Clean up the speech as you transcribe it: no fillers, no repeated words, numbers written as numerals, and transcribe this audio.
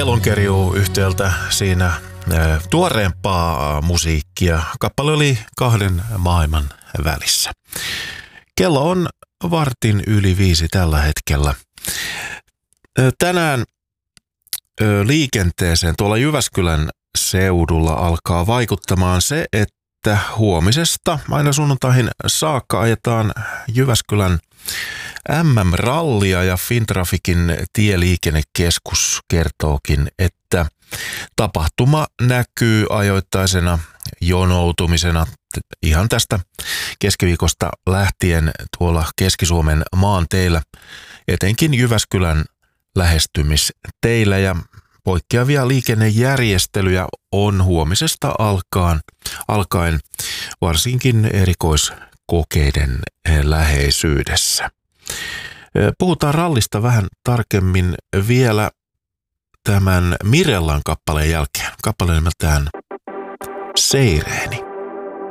Melonkerjuu yhtiöltä siinä tuoreempaa musiikkia. Kappale oli kahden maailman välissä. Kello on 4:15 tällä hetkellä. Tänään liikenteeseen tuolla Jyväskylän seudulla alkaa vaikuttamaan se, että huomisesta aina sunnuntaihin saakka ajetaan Jyväskylän MM-rallia ja Fintraficin tieliikennekeskus kertookin, että tapahtuma näkyy ajoittaisena jonoutumisena ihan tästä keskiviikosta lähtien tuolla Keski-Suomen maanteillä, etenkin Jyväskylän lähestymisteillä, ja poikkeavia liikennejärjestelyjä on huomisesta alkaen varsinkin erikoiskokeiden läheisyydessä. Puhutaan rallista vähän tarkemmin vielä tämän Mirellan kappaleen jälkeen. Kappale nimeltään Seireeni.